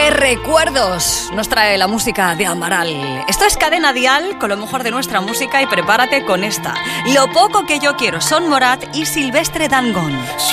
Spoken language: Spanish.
¡Qué recuerdos nos trae la música de Amaral! Esto es Cadena Dial con lo mejor de nuestra música y prepárate con esta. Lo poco que yo quiero, Son Morat y Silvestre Dangond.